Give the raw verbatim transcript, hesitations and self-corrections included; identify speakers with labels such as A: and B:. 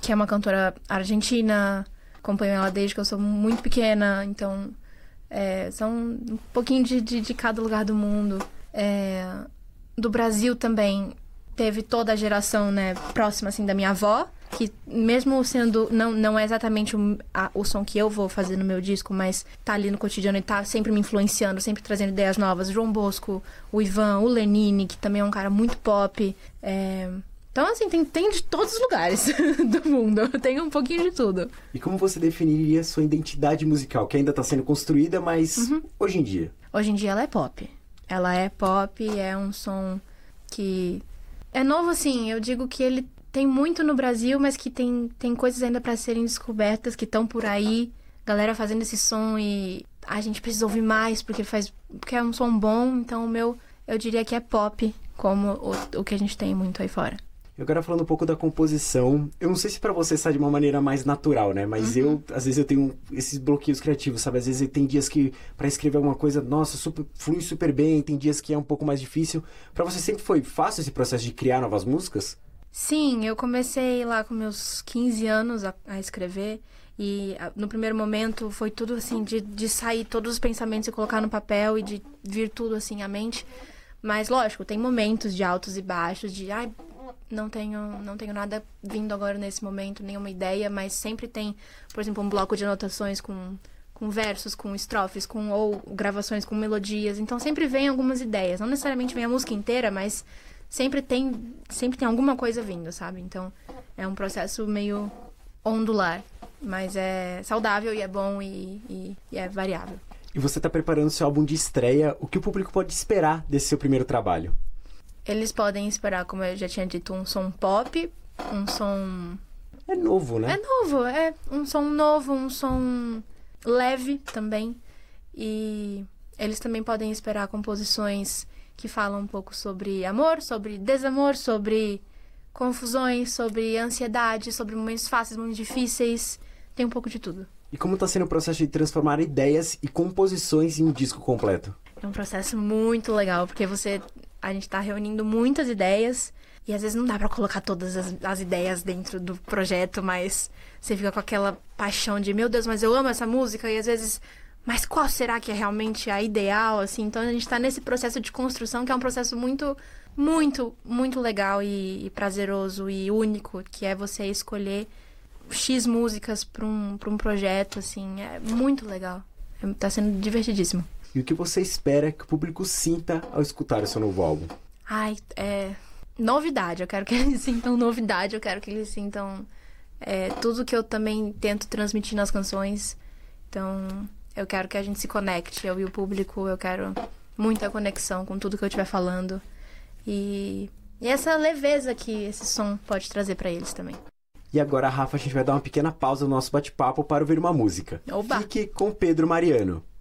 A: que é uma cantora argentina. Acompanho ela desde que eu sou muito pequena, então é, são um pouquinho de, de, de cada lugar do mundo. É, do Brasil também teve toda a geração, né, próxima assim, da minha avó, que mesmo sendo, não, não é exatamente o, a, o som que eu vou fazer no meu disco, mas tá ali no cotidiano e tá sempre me influenciando, sempre trazendo ideias novas. João Bosco, o Ivan, o Lenine, que também é um cara muito pop. É... Então, assim, tem, tem de todos os lugares do mundo. Tem um pouquinho de tudo.
B: E como você definiria sua identidade musical, que ainda está sendo construída, mas uhum. hoje em dia?
A: Hoje em dia ela é pop. Ela é pop, é um som que... É novo, assim, eu digo que ele tem muito no Brasil, mas que tem, tem coisas ainda para serem descobertas, que estão por aí. Galera fazendo esse som e a gente precisa ouvir mais, porque, faz, porque é um som bom. Então, o meu, eu diria que é pop, como o, o que a gente tem muito aí fora.
B: Eu agora falando um pouco da composição, eu não sei se pra você sai de uma maneira mais natural, né? Mas uhum. eu, às vezes eu tenho esses bloqueios criativos, sabe? Às vezes tem dias que pra escrever alguma coisa, nossa, super, flui super bem, tem dias que é um pouco mais difícil. Pra você sempre foi fácil esse processo de criar novas músicas?
A: Sim, eu comecei lá com meus quinze anos a, a escrever e a, no primeiro momento foi tudo assim, de, de sair todos os pensamentos e colocar no papel e de vir tudo assim à mente. Mas lógico, tem momentos de altos e baixos, de ai, não tenho, não tenho nada vindo agora nesse momento, nenhuma ideia, mas sempre tem, por exemplo, um bloco de anotações com, com versos, com estrofes, com, ou gravações com melodias. Então sempre vem algumas ideias. Não necessariamente vem a música inteira, mas sempre tem, sempre tem alguma coisa vindo, sabe? Então é um processo meio ondular, mas é saudável e é bom e, e, e é variável.
B: E você está preparando seu álbum de estreia. O que o público pode esperar desse seu primeiro trabalho?
A: Eles podem esperar, como eu já tinha dito, um som pop, um som...
B: É novo, né?
A: É novo, é um som novo, um som leve também. E eles também podem esperar composições que falam um pouco sobre amor, sobre desamor, sobre confusões, sobre ansiedade, sobre momentos fáceis, momentos difíceis. Tem um pouco de tudo.
B: E como está sendo o processo de transformar ideias e composições em um disco completo?
A: É um processo muito legal, porque você... A gente tá reunindo muitas ideias e às vezes não dá pra colocar todas as, as ideias dentro do projeto, mas você fica com aquela paixão de, meu Deus, mas eu amo essa música, e às vezes, mas qual será que é realmente a ideal, assim? Então a gente tá nesse processo de construção, que é um processo muito, muito, muito legal e, e prazeroso e único, que é você escolher X músicas pra um, pra um projeto, assim, é muito legal. É, tá sendo divertidíssimo.
B: E o que você espera que o público sinta ao escutar o seu novo álbum?
A: Ai, é... Novidade. Eu quero que eles sintam novidade. Eu quero que eles sintam é, tudo que eu também tento transmitir nas canções. Então, eu quero que a gente se conecte. Eu e o público. Eu quero muita conexão com tudo que eu estiver falando. E, e essa leveza que esse som pode trazer pra eles também.
B: E agora, Rafa, a gente vai dar uma pequena pausa no nosso bate-papo para ouvir uma música.
A: Oba!
B: Fique com Pedro Mariano.